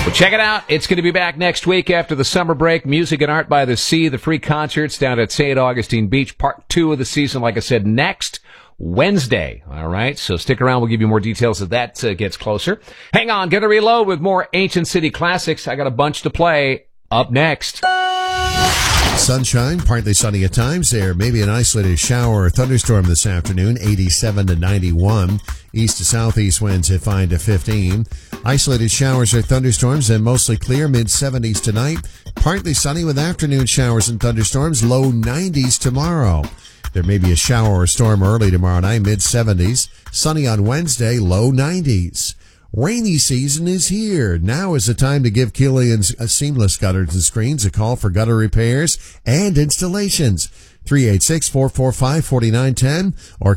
Well, check it out. It's going to be back next week after the summer break. Music and Art by the Sea, the free concerts down at St. Augustine Beach. Part 2 of the season, like I said, next Wednesday. All right, so stick around. We'll give you more details as that gets closer. Hang on, going to reload with more Ancient City classics. I got a bunch to play up next. Sunshine, partly sunny at times. There may be an isolated shower or thunderstorm this afternoon, 87 to 91. East to southeast winds hit 5 to 15. Isolated showers or thunderstorms and mostly clear, mid-70s tonight. Partly sunny with afternoon showers and thunderstorms, low 90s tomorrow. There may be a shower or storm early tomorrow night, mid-70s. Sunny on Wednesday, low 90s. Rainy season is here. Now is the time to give Killian's Seamless Gutters and Screens a call for gutter repairs and installations. 386-445-4910 or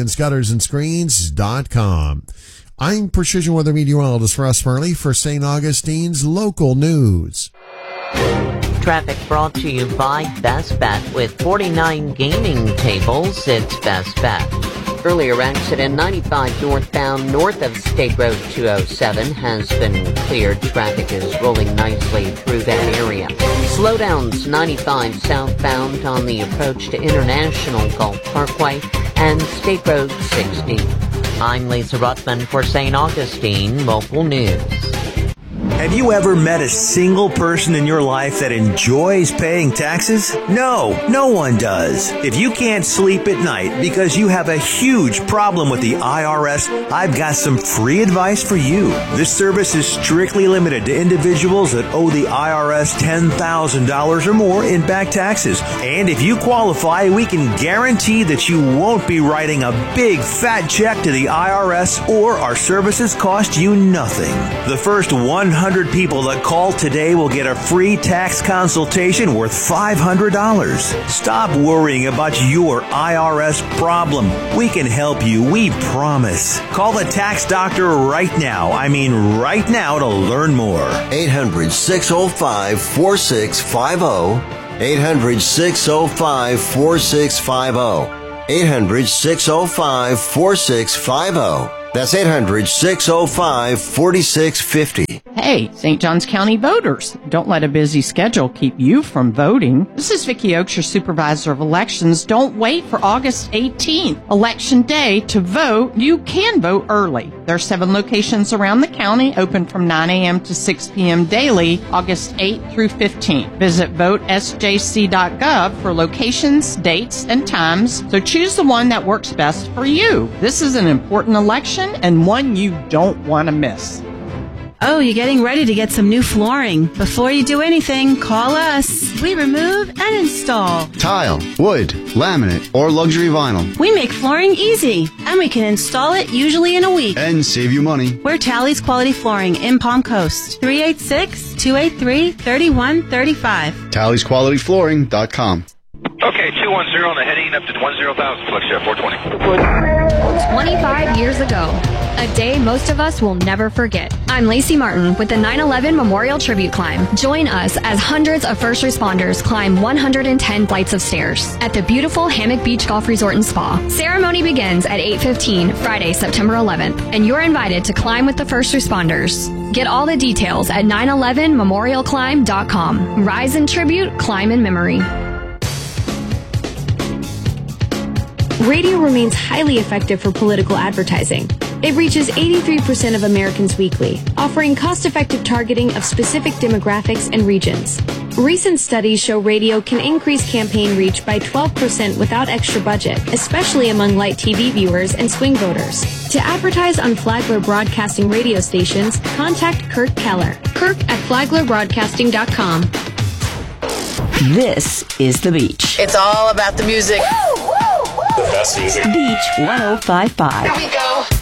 Killian'sGuttersandScreens.com. I'm Precision Weather Meteorologist Russ Murley for St. Augustine's local news. Traffic brought to you by Best Bet. With 49 gaming tables, it's Best Bet. Earlier accident 95 northbound north of State Road 207 has been cleared. Traffic is rolling nicely through that area. Slowdowns 95 southbound on the approach to International Gulf Parkway and State Road 60. I'm Lisa Ruttman for St. Augustine Local News. Have you ever met a single person in your life that enjoys paying taxes? No, no one does. If you can't sleep at night because you have a huge problem with the IRS, I've got some free advice for you. This service is strictly limited to individuals that owe the IRS $10,000 or more in back taxes. And if you qualify, we can guarantee that you won't be writing a big fat check to the IRS, or our services cost you nothing. The first 100 people that call today will get a free tax consultation worth $500. Stop worrying about your IRS problem. We can help you, we promise. Call the tax doctor right now. I mean right now, to learn more. 800-605-4650. 800-605-4650. 800-605-4650. That's 800-605-4650. Hey, St. Johns County voters, don't let a busy schedule keep you from voting. This is Vicki Oakes, your supervisor of elections. Don't wait for August 18th, Election Day, to vote. You can vote early. There are 7 locations around the county, open from 9 a.m. to 6 p.m. daily, August 8th through 15th. Visit votesjc.gov for locations, dates, and times, so choose the one that works best for you. This is an important election and one you don't want to miss. Oh, you're getting ready to get some new flooring. Before you do anything, call us. We remove and install tile, wood, laminate, or luxury vinyl. We make flooring easy, and we can install it usually in a week. And save you money. We're Tally's Quality Flooring in Palm Coast. 386-283-3135. Tally'sQualityFlooring.com. Okay, 210 on the heading up to 10,000. Flex 420. 25 years ago, a day most of us will never forget. I'm Lacey Martin with the 9/11 Memorial Tribute Climb. Join us as hundreds of first responders climb 110 flights of stairs at the beautiful Hammock Beach Golf Resort and Spa. Ceremony begins at 8:15 Friday, September 11th, and you're invited to climb with the first responders. Get all the details at 911memorialclimb.com. Rise in tribute, climb in memory. Radio remains highly effective for political advertising. It reaches 83% of Americans weekly, offering cost-effective targeting of specific demographics and regions. Recent studies show radio can increase campaign reach by 12% without extra budget, especially among light TV viewers and swing voters. To advertise on Flagler Broadcasting radio stations, contact Kirk Keller. Kirk@flaglerbroadcasting.com. This is The Beach. It's all about the music. The best music. Beach 105.5. Here we go.